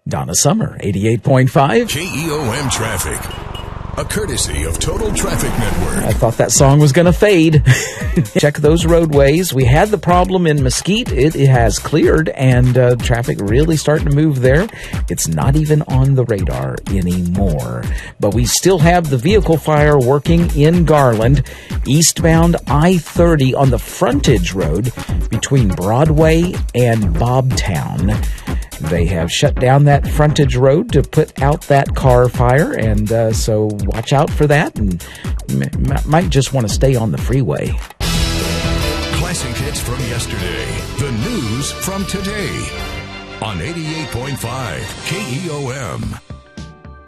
Donna Summer, 88.5. KEOM Traffic, a courtesy of Total Traffic Network. I thought that song was going to fade. Check those roadways. We had the problem in Mesquite. It has cleared, and traffic really starting to move there. It's not even on the radar anymore. But we still have the vehicle fire working in Garland, eastbound I-30 on the frontage road between Broadway and Bobtown. They have shut down that frontage road to put out that car fire, and so watch out for that, and might just want to stay on the freeway. Classic hits from yesterday, the news from today on 88.5 KEOM.